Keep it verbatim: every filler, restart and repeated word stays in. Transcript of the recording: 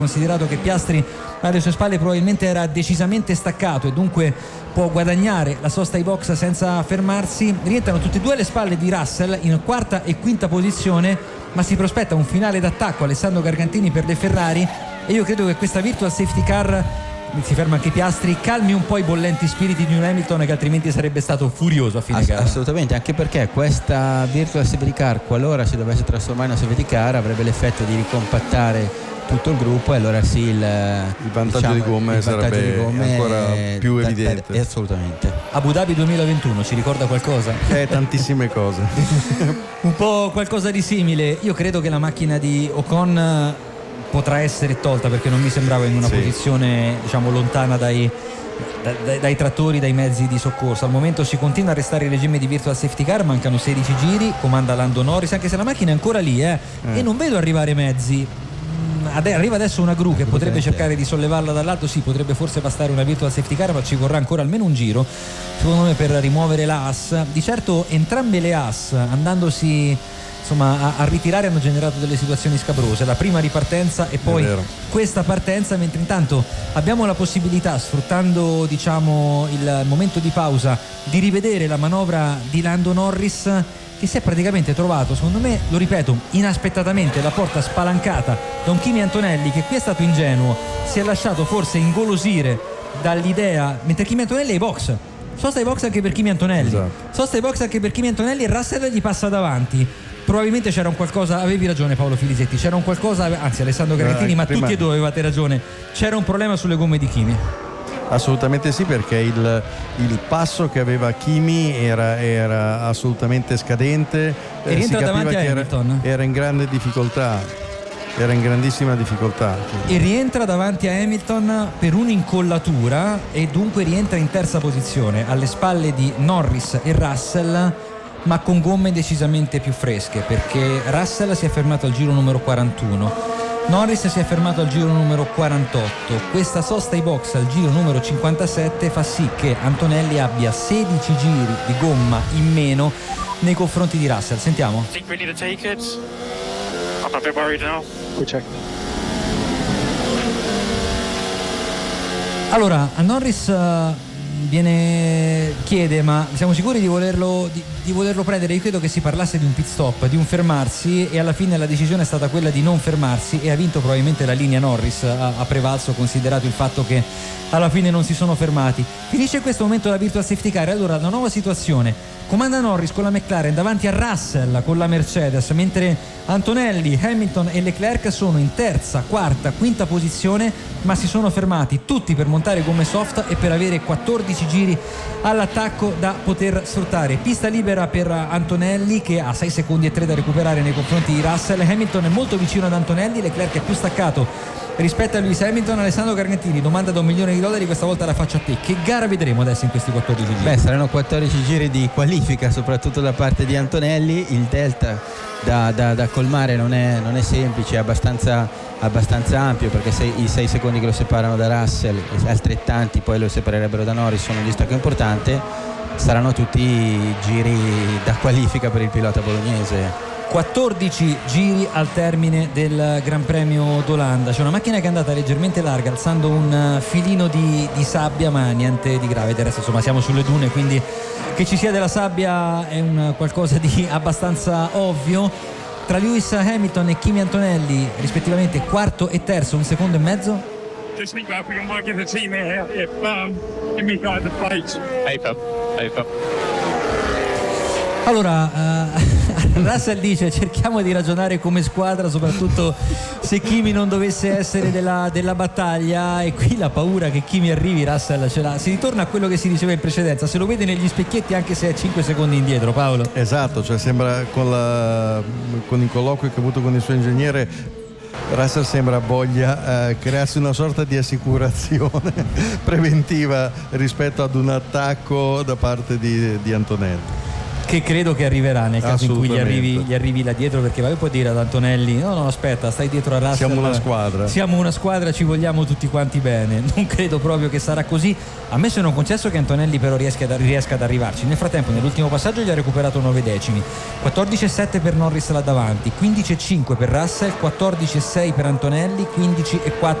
considerato che Piastri alle sue spalle probabilmente era decisamente staccato e dunque può guadagnare la sosta ai box senza fermarsi. Rientrano tutte e due alle spalle di Russell in quarta e quinta posizione, ma si prospetta un finale d'attacco Alessandro Gargantini per le Ferrari e io credo che questa virtual safety car, si ferma anche Piastri, calmi un po' i bollenti spiriti di un Hamilton che altrimenti sarebbe stato furioso a fine Ass- gara. Assolutamente, anche perché questa virtual safety car, qualora si dovesse trasformare in una safety car, avrebbe l'effetto di ricompattare tutto il gruppo e allora sì il, il vantaggio diciamo, di gomme il vantaggio sarebbe di gomme ancora più da, evidente. Da, assolutamente. Abu Dhabi duemilaventuno ci ricorda qualcosa? Eh, tantissime cose. Un po' qualcosa di simile. Io credo che la macchina di Ocon potrà essere tolta perché non mi sembrava in una sì. posizione diciamo lontana dai, dai, dai trattori, dai mezzi di soccorso. Al momento si continua a restare il regime di virtual safety car, mancano sedici giri, comanda Lando Norris, anche se la macchina è ancora lì eh, eh. e non vedo arrivare mezzi. Arriva adesso una gru che potrebbe cercare di sollevarla dall'alto, sì, potrebbe forse bastare una virtual safety car, ma ci vorrà ancora almeno un giro secondo me per rimuovere la Haas. Di certo entrambe le Haas andandosi insomma a, a ritirare hanno generato delle situazioni scabrose, la prima ripartenza e poi questa partenza, mentre intanto abbiamo la possibilità, sfruttando diciamo il momento di pausa, di rivedere la manovra di Lando Norris che si è praticamente trovato, secondo me, lo ripeto, inaspettatamente la porta spalancata da un Kimi Antonelli che qui è stato ingenuo, si è lasciato forse ingolosire dall'idea, mentre Kimi Antonelli è ai box, sosta ai box anche per Kimi Antonelli, esatto. sosta ai box anche per Kimi Antonelli e Russell gli passa davanti. Probabilmente c'era un qualcosa, avevi ragione Paolo Filisetti, c'era un qualcosa, anzi Alessandro Garantini, eh, ma prima... tutti e due avevate ragione, c'era un problema sulle gomme di Kimi. Assolutamente sì, perché il, il passo che aveva Kimi era, era assolutamente scadente e rientra si davanti a Hamilton. Era, era in grande difficoltà, era in grandissima difficoltà. E rientra davanti a Hamilton per un'incollatura e dunque rientra in terza posizione alle spalle di Norris e Russell, ma con gomme decisamente più fresche, perché Russell si è fermato al giro numero quarantuno, Norris si è fermato al giro numero quarantotto. Questa sosta ai box al giro numero cinquantasette fa sì che Antonelli abbia sedici giri di gomma in meno nei confronti di Russell. Sentiamo. I think we need to take it. I'm a bit worried now. We check. Allora, a Norris uh, viene chiede ma siamo sicuri di volerlo di, di volerlo prendere? Io credo che si parlasse di un pit stop, di un fermarsi, e alla fine la decisione è stata quella di non fermarsi e ha vinto probabilmente la linea Norris, ha, ha prevalso considerato il fatto che alla fine non si sono fermati. Finisce in questo momento la virtual safety car, allora la nuova situazione, comanda Norris con la McLaren davanti a Russell con la Mercedes, mentre Antonelli, Hamilton e Leclerc sono in terza, quarta, quinta posizione, ma si sono fermati tutti per montare gomme soft e per avere quattordici giri all'attacco da poter sfruttare. Pista libera per Antonelli che ha sei secondi e tre da recuperare nei confronti di Russell. Hamilton è molto vicino ad Antonelli, Leclerc è più staccato rispetto a Lewis Hamilton. Alessandro Gargantini, domanda da un milione di dollari, questa volta la faccio a te: che gara vedremo adesso in questi quattordici giri? Beh, saranno quattordici giri di qualifica, soprattutto da parte di Antonelli. Il delta da, da, da colmare non è, non è semplice, è abbastanza, abbastanza ampio, perché sei, i sei secondi che lo separano da Russell e altrettanti poi lo separerebbero da Norris sono un distacco importante. Saranno tutti giri da qualifica per il pilota bolognese. quattordici giri al termine del Gran Premio d'Olanda. C'è una macchina che è andata leggermente larga, alzando un filino di, di sabbia, ma niente di grave. Del resto, insomma, siamo sulle dune, quindi che ci sia della sabbia è un qualcosa di abbastanza ovvio. Tra Lewis Hamilton e Kimi Antonelli, rispettivamente quarto e terzo, un secondo e mezzo. Just think about if we can the team here. If um, give me guys the plate. Paper, paper. Allora, uh, Russell dice cerchiamo di ragionare come squadra, soprattutto se Kimi non dovesse essere della, della battaglia, e qui la paura che Kimi arrivi Russell ce l'ha. Si ritorna a quello che si diceva in precedenza, se lo vede negli specchietti anche se è cinque secondi indietro, Paolo. Esatto, cioè sembra con, la, con il colloquio che ha avuto con il suo ingegnere, Russell sembra voglia eh, crearsi una sorta di assicurazione preventiva rispetto ad un attacco da parte di, di Antonelli. che credo che arriverà nel caso in cui gli arrivi, gli arrivi là dietro, perché poi puoi dire ad Antonelli no no aspetta, stai dietro a Russell, siamo una squadra siamo una squadra, ci vogliamo tutti quanti bene. Non credo proprio che sarà così, ammesso e non concesso che Antonelli però riesca ad, riesca ad arrivarci. Nel frattempo nell'ultimo passaggio gli ha recuperato nove decimi, quattordici e sette per Norris là davanti, quindici e cinque per Russell, quattordici e sei per Antonelli, quindici e quattro